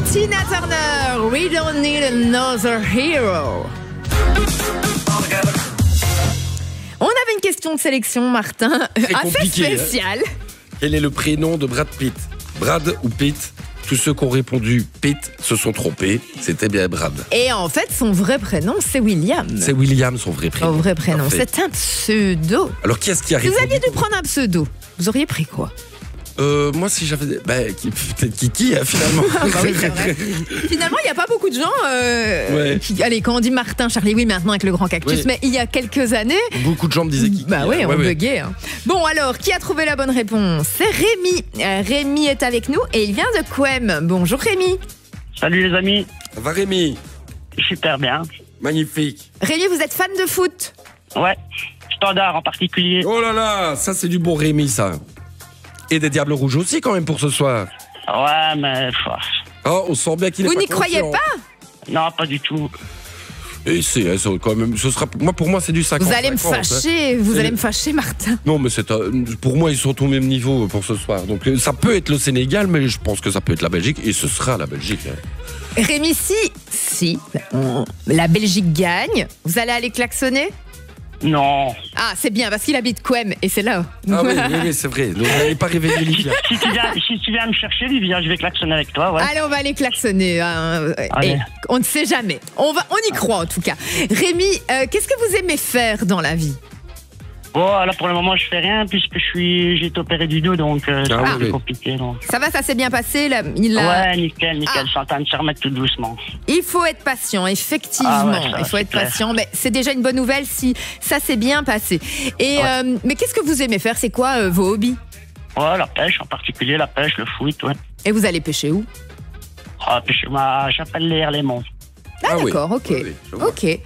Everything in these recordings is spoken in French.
Tina Turner, We Don't Need Another Hero. On avait une question de sélection, Martin, assez spéciale. Quel est le prénom de Brad Pitt? Brad ou Pitt? Tous ceux qui ont répondu Pitt se sont trompés. C'était bien Brad. Et en fait, son vrai prénom, c'est William. C'est William, son vrai prénom. Son vrai prénom, Parfait. c'est un pseudo. Alors, qui est-ce qui a répondu? Vous aviez dû prendre un pseudo. Vous auriez pris quoi? Moi, si j'avais... peut-être Kiki, finalement. Bah oui, c'est vrai. Finalement, il n'y a pas beaucoup de gens qui... Allez, quand on dit Martin, Charlie, oui, maintenant avec le grand cactus, mais il y a quelques années... Beaucoup de gens me disaient Kiki. Bah oui, on buguait. Hein. Bon, alors, qui a trouvé la bonne réponse? C'est Rémi. Rémi est avec nous et il vient de Couem. Bonjour Rémi. Salut les amis. Ça va, Rémi? Super bien. Magnifique. Rémi, vous êtes fan de foot? Ouais, Standard en particulier. Oh là là, ça c'est du bon Rémi, ça. Et des Diables Rouges aussi, quand même, pour ce soir. Ouais, mais... Oh, on sent bien qu'il est Vous pas n'y croyez confiant. pas? Non, pas du tout. Et c'est quand même... Ce sera, pour moi, c'est du 50. Vous allez me fâcher, vous allez me fâcher, Martin. Non, mais pour moi, ils sont au même niveau pour ce soir. Donc, ça peut être le Sénégal, mais je pense que ça peut être la Belgique. Et ce sera la Belgique. Hein. Rémi, si la Belgique gagne, vous allez aller klaxonner? Non. Ah, c'est bien, parce qu'il habite Couem, et c'est là. Ah oui, c'est vrai. Donc, vous n'allez pas réveiller Livia. Si tu viens me chercher, Livia, je vais klaxonner avec toi. Ouais. Allez, on va aller klaxonner. Hein. Et on ne sait jamais. On y croit, en tout cas. Rémi, qu'est-ce que vous aimez faire dans la vie? Bon, là, pour le moment, je fais rien, puisque j'ai été opéré du dos, donc c'est compliqué. Donc. Ça va, ça s'est bien passé là, Ouais, nickel. Je suis en train de se remettre tout doucement. Il faut être patient, effectivement. Il faut être patient, mais c'est déjà une bonne nouvelle si ça s'est bien passé. Et mais qu'est-ce que vous aimez faire? C'est quoi vos hobbies? Ouais, la pêche, en particulier la pêche, le foot, ouais. Et vous allez pêcher où? J'appelle les monts. Ah d'accord, ok. Ok.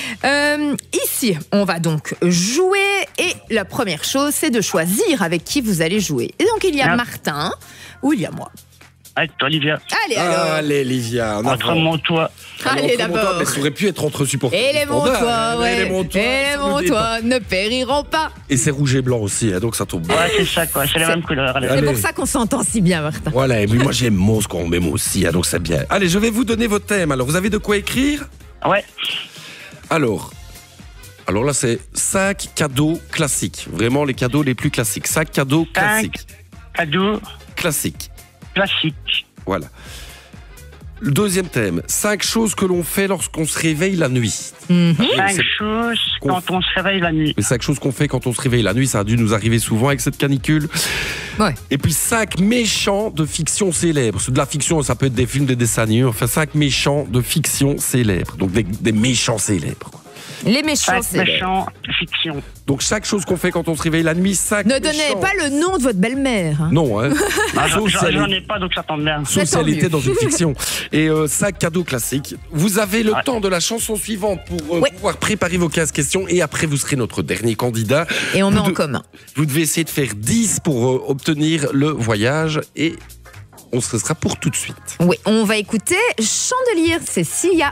Ici, on va donc jouer et la première chose, c'est de choisir avec qui vous allez jouer. Et donc, il y a Martin ou il y a moi. Avec toi, Livia. Allez, alors. Allez, Livia. Entre mon toit. Allez, d'abord. Mais ça aurait pu être entre supporters. Et les montois, les montois ne périront pas. Et c'est rouge et blanc aussi, hein, donc ça tombe bien. Ouais, c'est ça, quoi. C'est la même couleur. C'est pour ça qu'on s'entend si bien, Martin. Voilà, et moi j'aime Mose quand on met moi aussi, hein, donc c'est bien. Allez, je vais vous donner votre thème. Alors, vous avez de quoi écrire? Ouais. Alors là, c'est 5 cadeaux classiques. Vraiment les cadeaux les plus classiques. 5 cadeaux classiques. 5 cadeaux classiques. Classiques. Voilà. Le deuxième thème, 5 choses que l'on fait lorsqu'on se réveille la nuit. 5 choses quand on se réveille la nuit. Les 5 choses qu'on fait quand on se réveille la nuit, ça a dû nous arriver souvent avec cette canicule. Ouais. Et puis 5 méchants de fiction célèbres. De la fiction, ça peut être des films, des dessins animés. Enfin, 5 méchants de fiction célèbres. Donc des méchants célèbres. Les méchants, 5 méchants de fiction. Donc chaque chose qu'on fait quand on se réveille la nuit, 5 Ne donnez pas le nom de votre belle-mère. Hein. Non, hein. J'en ai pas, donc ça tombe bien. Sauf si elle était dans une fiction. Et 5 cadeaux classiques. Vous avez le temps de la chanson suivante pour pouvoir préparer vos 15 questions. Et après, vous serez notre dernier candidat. Et on met en commun. Vous devez essayer de faire 10 pour obtenir le voyage. Et on se sera pour tout de suite. Oui, on va écouter Chandelier, c'est Sia.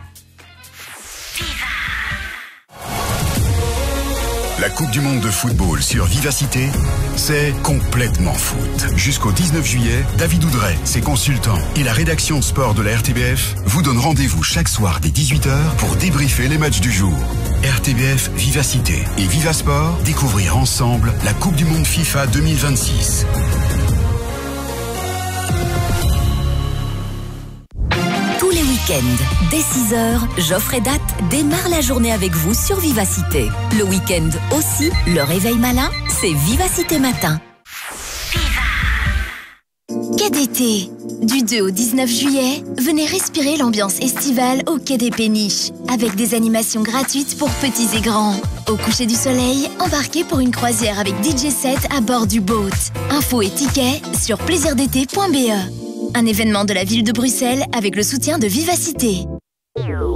La Coupe du Monde de football sur Vivacité, c'est complètement foot. Jusqu'au 19 juillet, David Oudret, ses consultants et la rédaction de sport de la RTBF vous donnent rendez-vous chaque soir dès 18h pour débriefer les matchs du jour. RTBF Vivacité et Vivasport, découvrir ensemble la Coupe du Monde FIFA 2026. Dès 6h, Geoffrey Date démarre la journée avec vous sur Vivacité. Le week-end aussi, le réveil malin, c'est Vivacité Matin. Quai d'été. Du 2 au 19 juillet, venez respirer l'ambiance estivale au Quai des Péniches, avec des animations gratuites pour petits et grands. Au coucher du soleil, embarquez pour une croisière avec DJ set à bord du boat. Infos et tickets sur plaisirdété.be. Un événement de la ville de Bruxelles avec le soutien de Vivacité.